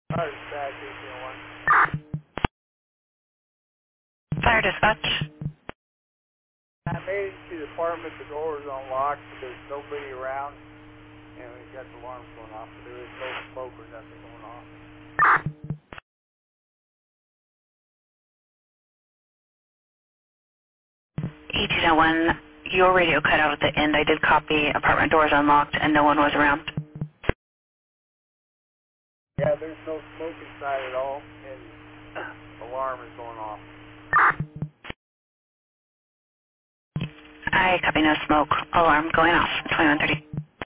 Fire dispatch, 1801. Fire dispatch. I made it to the apartment, the door is unlocked, but there's nobody around, and we got the alarms going off, but there is no smoke or nothing going on. 1801, your radio cut out at the end. I did copy apartment doors unlocked and no one was around. Yeah, there's no smoke inside at all, and alarm is going off. I copy no smoke. Alarm going off. 2130.